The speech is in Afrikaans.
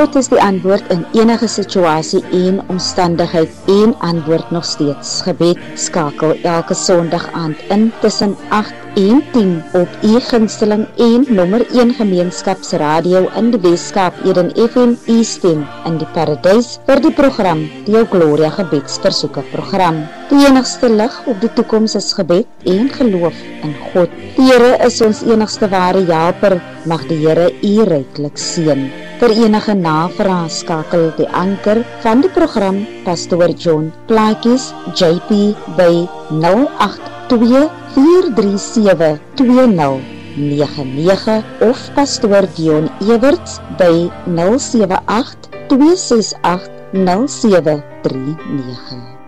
God is die antwoord in enige situasie en omstandigheid en antwoord nog steeds. Gebed skakel elke Sondag aand in tussen 8 en 10 op u gunsteling en nommer 1 gemeenskapsradio in die Weskaap Eden FM stem in die Paradys vir die program die Jou Gloria gebedsversoeke program. Die enigste lig op die toekoms is gebed en geloof in God. Die Here is ons enigste ware helper, mag die Here u ryklik seën. Vir enige navrae skakel die anker van die program Pastoor John Plaatjes JP by 082-437-2099 of Pastoor Dion Everts by 078-268-0739.